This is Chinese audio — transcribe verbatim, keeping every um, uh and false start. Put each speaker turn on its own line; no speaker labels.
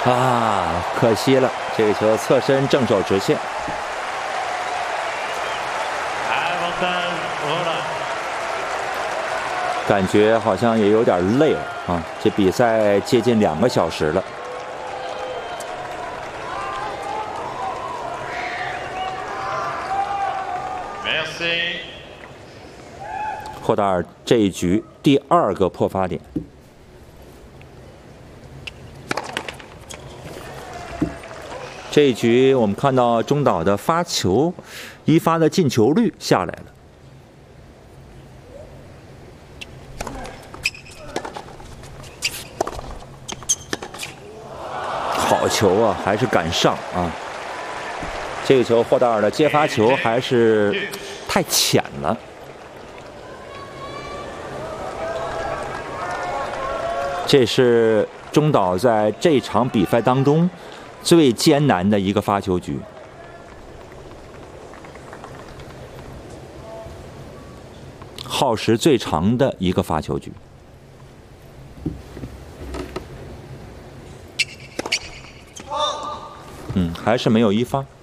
啊，可惜了，这个球侧身正手直线。感觉好像也有点累了啊！这比赛接近两个小时了。霍达尔这一局第二个破发点。这一局我们看到中岛的发球，一发的进球率下来了。好球啊，还是敢上啊！这个球霍达尔的接发球还是太浅了。这是中岛在这场比赛当中最艰难的一个发球局。耗时最长的一个发球局。嗯，还是没有一发。